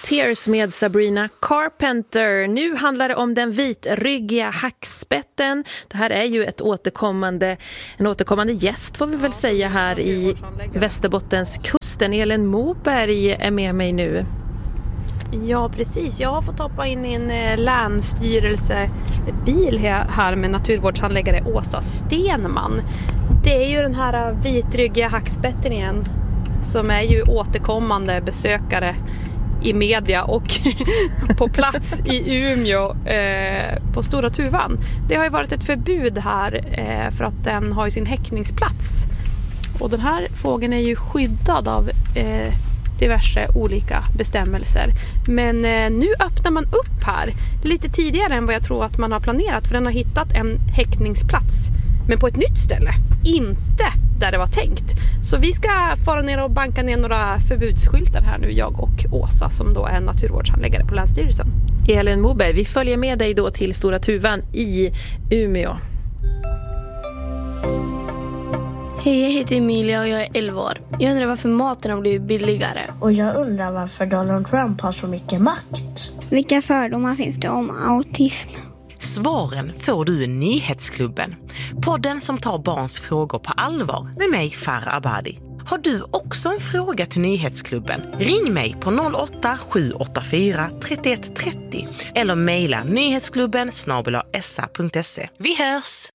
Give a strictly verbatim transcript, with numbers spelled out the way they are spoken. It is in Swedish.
Tears med Sabrina Carpenter. Nu handlar det om den vitryggiga hackspetten. Det här är ju ett återkommande, en återkommande gäst får vi väl säga här i Västerbottens kusten. Elin Moberg är med mig nu. Ja, precis. Jag har fått hoppa in i en länsstyrelsebil här med naturvårdshandläggare Åsa Stenman. Det är ju den här vitryggiga hackspetten igen som är ju återkommande besökare i media och på plats i Umeå eh, på Stora Tuvan. Det har ju varit ett förbud här eh, för att den har ju sin häckningsplats. Och den här fågeln är ju skyddad av eh, diverse olika bestämmelser. Men eh, nu öppnar man upp här lite tidigare än vad jag tror att man har planerat, för den har hittat en häckningsplats men på ett nytt ställe, inte där det var tänkt. Så vi ska fara ner och banka ner några förbudsskyltar här nu, jag och Åsa som då är naturvårdshandläggare på Länsstyrelsen. Elin Moberg, vi följer med dig då till Stora Tuvan i Umeå. Hej, jag heter Emilia och jag är elva år. Jag undrar varför maten har blivit billigare. Och jag undrar varför Donald Trump har så mycket makt. Vilka fördomar finns det om autism? Svaren får du i Nyhetsklubben. Podden som tar barns frågor på allvar med mig, Farah Abadi. Har du också en fråga till Nyhetsklubben? Ring mig på noll åtta sju åtta fyra tre ett tre noll eller mejla nyhetsklubben snabel-a s a punkt se. Vi hörs!